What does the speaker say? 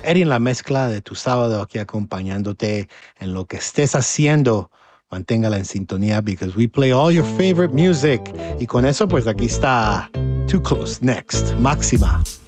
Eddie en la mezcla de tu sábado aquí acompañándote en lo que estés haciendo. Manténgala en sintonía because we play all your favorite music. Y con eso, pues aquí está Too Close Next, Máxima.